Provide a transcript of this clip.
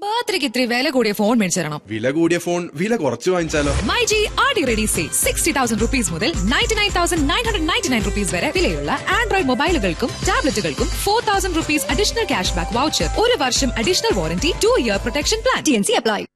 ബർത്ത്ഡേക്ക് ഇത്തിരി വില കൂടിയ ഫോൺ മേടിച്ചു തരണം. വില കൂടിയ ഫോൺ വില കുറച്ച് വാങ്ങിച്ചാലോ? മൈജി ആടി റെഡി സെയിൽ 60,000 rupees മുതൽ 99,999 rupees വരെ വിലയുള്ള Android മൊബൈലുകൾക്കും ടാബ്ലറ്റുകൾക്കും 4,000 rupees additional cash back voucher, 1 വർഷം additional warranty, 2 year protection plan. TNC apply.